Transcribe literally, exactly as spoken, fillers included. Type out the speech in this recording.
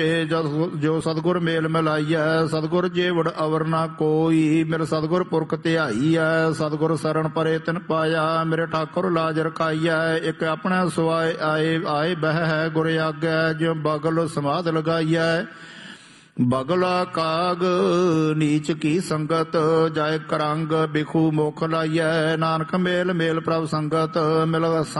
ਜਦ ਜੋ ਸਤਿਗੁਰ ਮੇਲ ਮਿਲਾਈਐ। ਸਤਿਗੁਰ ਜੀਵੜ ਅਵਰ ਨਾ ਕੋਈ, ਮੇਰੇ ਸਤਿਗੁਰ ਪੁਰਖ ਧਿਆਈਐ। ਸਤਿਗੁਰ ਸਰਣ ਪਰੇ ਤਿਨ ਪਾਇਆ, ਮੇਰੇ ਠਾਕੁਰ ਲਾਜ ਰਖਾਈਐ। ਇੱਕ ਆਪਣੇ ਸੁਆਏ ਆਏ ਆਏ ਬਹਿ ਹੈ ਗੁਰ ਆਗੈ, ਜਿਉ ਬਗਲ ਸਮਾਧ ਲਗਾਈਐ। ਬਗਲਾ ਕਾਗ ਨੀਚ ਕੀ ਸੰਗਤ, ਜਾਇ ਕਰੰਗ ਬਿਖੂ ਮੁਖ ਲਾਈਐ। ਨਾਨਕ ਮੇਲ ਮੇਲ ਪ੍ਰਭ ਸੰਗਤ, ਮਿਲ